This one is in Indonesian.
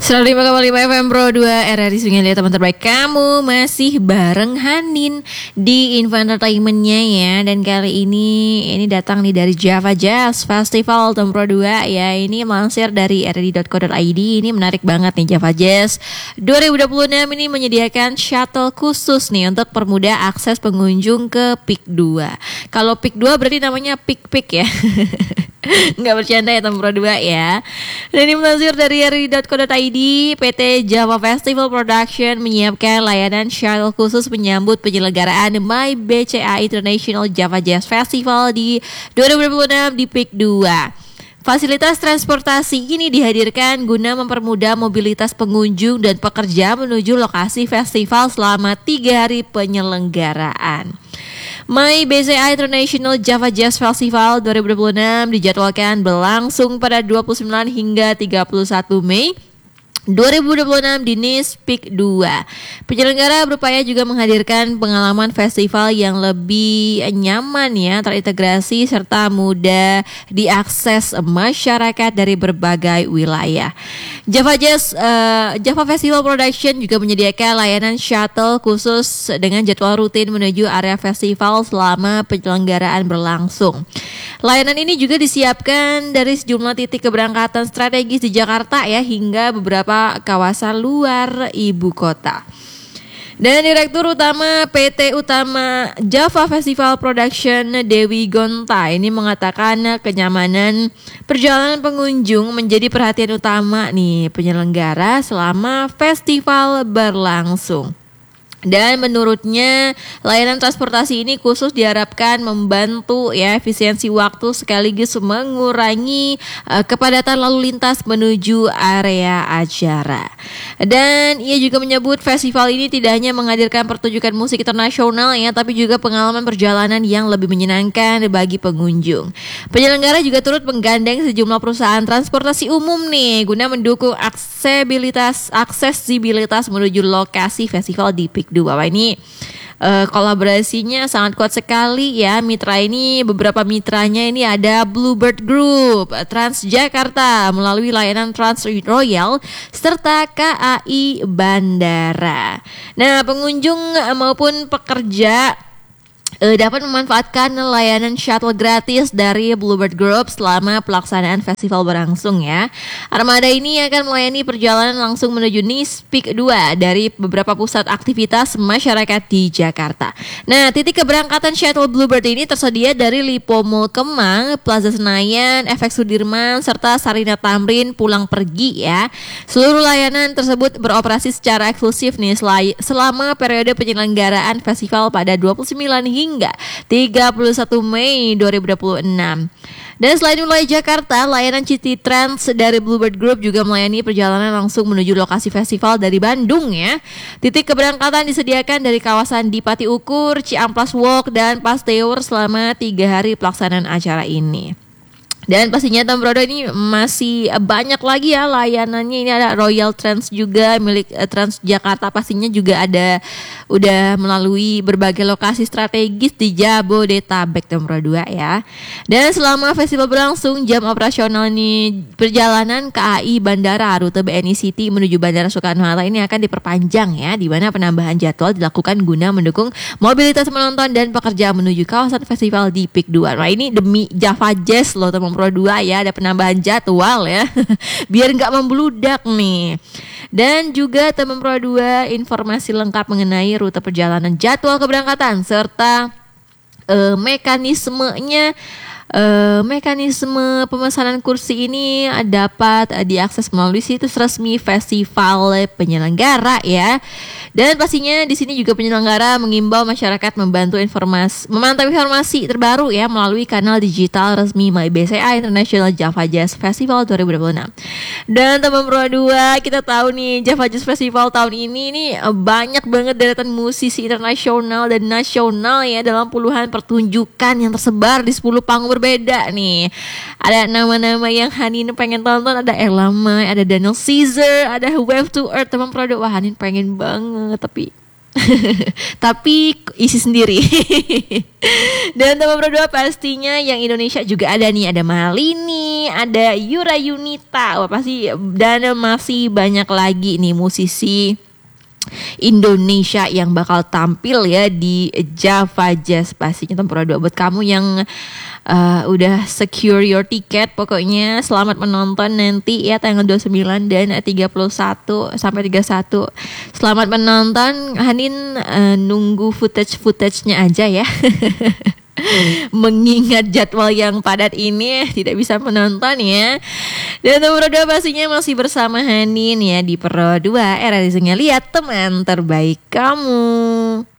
105,5 FM Pro 2 RRI Sungai Liat, teman terbaik kamu. Masih bareng Hanin di Info Entertainment-nya ya. Dan kali ini datang nih dari Java Jazz Festival teman Pro 2 ya. Ini melansir dari rri.co.id. Ini menarik banget nih, Java Jazz 2026 ini menyediakan shuttle khusus nih untuk permudah akses pengunjung ke PIK 2. Kalau PIK 2 berarti namanya PIK ya. Nggak bercanda ya teman Pro 2 ya. Dan ini melansir dari rri.co.id, PT Java Festival Production menyiapkan layanan shuttle khusus menyambut penyelenggaraan MyBCA International Java Jazz Festival di 2026 di PIK 2. Fasilitas transportasi ini dihadirkan guna mempermudah mobilitas pengunjung dan pekerja menuju lokasi festival selama 3 hari penyelenggaraan. MyBCA International Java Jazz Festival 2026 dijadwalkan berlangsung pada 29 hingga 31 Mei 2026 di Nice PIK 2. Penyelenggara berupaya juga menghadirkan pengalaman festival yang lebih nyaman ya, terintegrasi serta mudah diakses masyarakat dari berbagai wilayah. Java Festival Production juga menyediakan layanan shuttle khusus dengan jadwal rutin menuju area festival selama penyelenggaraan berlangsung. Layanan ini juga disiapkan dari sejumlah titik keberangkatan strategis di Jakarta ya, hingga beberapa kawasan luar ibu kota. Dan Direktur Utama PT Utama Java Festival Production Dewi Gonta ini mengatakan kenyamanan perjalanan pengunjung menjadi perhatian utama nih penyelenggara selama festival berlangsung. Dan menurutnya layanan transportasi ini khusus diharapkan membantu ya efisiensi waktu sekaligus mengurangi kepadatan lalu lintas menuju area acara. Dan ia juga menyebut festival ini tidak hanya menghadirkan pertunjukan musik internasional ya, tapi juga pengalaman perjalanan yang lebih menyenangkan bagi pengunjung. Penyelenggara juga turut menggandeng sejumlah perusahaan transportasi umum nih guna mendukung aksesibilitas menuju lokasi festival di PIK 2. Wah, ini kolaborasinya sangat kuat sekali ya. Mitra ini, beberapa mitranya ini ada Bluebird Group, Transjakarta melalui layanan Trans Royal serta KAI Bandara. Nah, pengunjung maupun pekerja dapat memanfaatkan layanan shuttle gratis dari Bluebird Group selama pelaksanaan festival berlangsung ya. Armada ini akan melayani perjalanan langsung menuju Nice PIK 2 dari beberapa pusat aktivitas masyarakat di Jakarta. Nah, titik keberangkatan shuttle Bluebird ini tersedia dari Lipo Mall Kemang, Plaza Senayan, FX Sudirman, serta Sarina Tamrin pulang pergi ya. Seluruh layanan tersebut beroperasi secara eksklusif nih selama periode penyelenggaraan festival pada 29 hingga 31 Mei 2026. Dan selain wilayah Jakarta, layanan City Trans dari Bluebird Group juga melayani perjalanan langsung menuju lokasi festival dari Bandung ya. Titik keberangkatan disediakan dari kawasan Dipati Ukur, Ciamplas Walk, dan Pasteur selama 3 hari pelaksanaan acara ini. Dan pastinya Tom Brodo ini masih banyak lagi ya layanannya. Ini ada Royal Trans juga milik Transjakarta, pastinya juga ada udah melalui berbagai lokasi strategis di Jabodetabek Tom Brodo 2 ya. Dan selama festival berlangsung, jam operasional ini perjalanan KAI Bandara rute BNI City menuju Bandara Soekarno-Hatta ini akan diperpanjang ya, di mana penambahan jadwal dilakukan guna mendukung mobilitas penonton dan pekerja menuju kawasan festival di PIK 2. Nah, ini demi Java Jazz loh teman Pro 2 ya, ada penambahan jadwal ya biar nggak membludak nih. Dan juga teman Pro 2 informasi lengkap mengenai rute perjalanan, jadwal keberangkatan serta mekanisme pemesanan kursi ini dapat diakses melalui situs resmi festival penyelenggara ya. Dan pastinya di sini juga penyelenggara mengimbau masyarakat memantau informasi terbaru ya melalui kanal digital resmi MyBCA International Java Jazz Festival 2026. Dan teman Pro 2, kita tahu nih Java Jazz Festival tahun ini banyak banget deretan musisi internasional dan nasional ya, dalam puluhan pertunjukan yang tersebar di 10 panggung berbeda nih. Ada nama-nama yang Hanin pengen tonton, ada Elamai, ada Daniel Caesar, ada Wave to Earth teman Pro 2. Wah, Hanin pengen banget, tapi Tapi isi sendiri. Dan nomor berdua pastinya yang Indonesia juga ada nih, ada Malini, ada Yura Yunita, wah pasti, dan masih banyak lagi nih musisi Indonesia yang bakal tampil ya di Java Jazz. Pastinya tempura 2 buat kamu yang udah secure your ticket. Pokoknya selamat menonton nanti ya tanggal 29 dan 31 sampai 31. Selamat menonton. Hanin nunggu footage-nya aja ya. Mengingat jadwal yang padat ini tidak bisa menonton ya. Dan nomor 2 pastinya masih bersama Hanin ya di Pro 2 era Lihat teman terbaik kamu.